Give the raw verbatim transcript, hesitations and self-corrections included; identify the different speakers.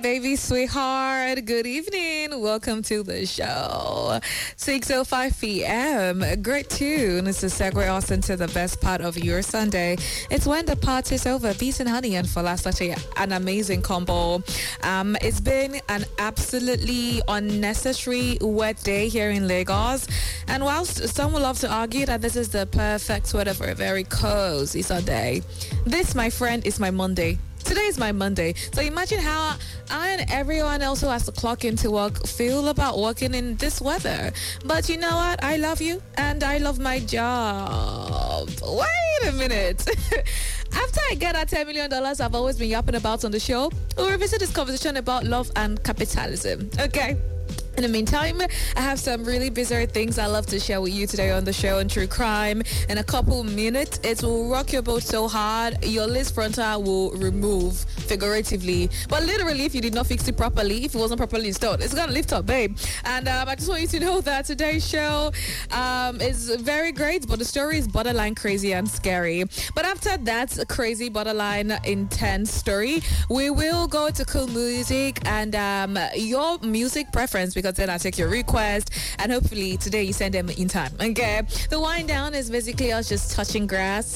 Speaker 1: Baby sweetheart, good evening. Welcome to the show. six oh five p.m. Great tune. It's a segue us into the best part of your Sunday. It's when the party's over. Beats and honey and Fola, such a, an amazing combo. Um, it's been an absolutely unnecessary wet day here in Lagos. And whilst some will love to argue that this is the perfect weather for a very cozy Sunday, this, my friend, is my Monday. Today is my Monday. So imagine how I and everyone else who has to clock into work feel about working in this weather. But you know what? I love you and I love my job. Wait a minute. After I get that ten million dollars I've always been yapping about on the show, we'll revisit this conversation about love and capitalism. Okay? In the meantime, I have some really bizarre things I love to share with you today on the show on True Crime. In a couple minutes, it will rock your boat so hard, your lace frontal will remove, figuratively. But literally, if you did not fix it properly, if it wasn't properly installed, it's going to lift up, babe. And um, I just want you to know that today's show um, is very great, but the story is borderline crazy and scary. But after that crazy, borderline intense story, we will go to cool music and um, your music preference, because then I'll take your request and hopefully today you send them in time. Okay, the wind down is basically us just touching grass,